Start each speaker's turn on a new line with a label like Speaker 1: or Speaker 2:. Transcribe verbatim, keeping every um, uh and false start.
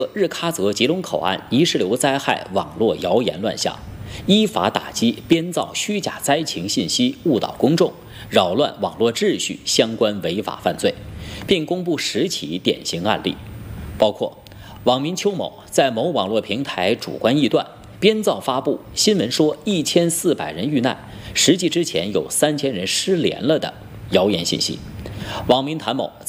Speaker 1: 日喀则吉隆口岸泥石流灾害网络谣言乱象，依法打击编造虚假灾情信息误导公众、扰乱网络秩序相关违法犯罪，并公布十起典型案例，包括网民邱某在某网络平台主观臆断，编造发布新闻说一千四百人遇难，实际之前有三千人失联了的谣言信息；网民谭某